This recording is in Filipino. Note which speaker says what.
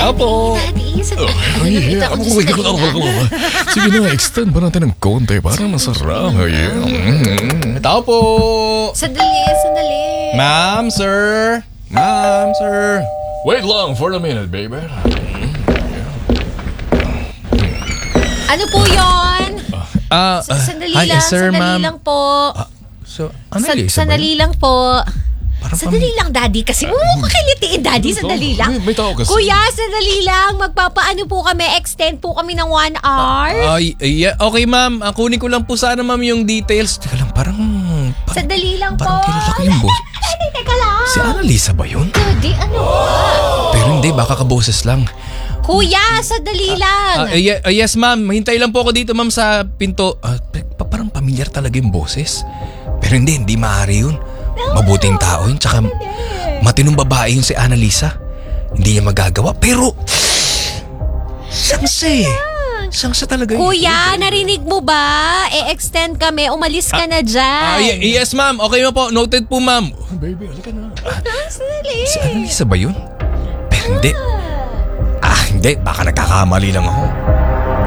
Speaker 1: Tao po.
Speaker 2: Daddy,
Speaker 1: Sige na, extend ba natin ng konti para masarap. Tao po.
Speaker 2: Sandali.
Speaker 1: Ma'am, sir. Ma'am, sir. Wait lang for a minute, baby.
Speaker 2: Ano po yon?
Speaker 1: Sandali
Speaker 2: lang po. Sandali lang po. Sandali lang, Daddy. Kasi kakilitiin, Daddy. Sandali lang.
Speaker 1: May tao kasi.
Speaker 2: Kuya, sandali lang. Magpapaano po kami? Extend po kami ng 1 hour?
Speaker 3: Okay, ma'am. Kunin ko lang po sana, ma'am, yung details. Teka lang, parang
Speaker 2: Sandali lang po.
Speaker 3: parang kilala ko yung boss.
Speaker 2: Daddy, teka lang.
Speaker 3: Si Annalisa ba yun?
Speaker 2: Daddy, ano ba?
Speaker 3: Pero hindi, baka kaboses lang.
Speaker 2: Kuya, sandali lang.
Speaker 3: Yes, ma'am. Hintay lang po ako dito, ma'am, sa pinto. Parang pamilyar talaga yung boses. Pero hindi maaari yun. Mabuting tao yun, tsaka matinong babae yun si Annalisa. Hindi niya magagawa, pero siyang talaga yun.
Speaker 2: Kuya, narinig mo ba? E-extend kami. Umalis ka na dyan.
Speaker 3: Yes, ma'am. Okay mo po. Noted po, ma'am.
Speaker 1: Baby, halika na.
Speaker 2: Sandali.
Speaker 3: Si Annalisa ba yun? Pero hindi. Hindi. Baka nagkakamali lang ako.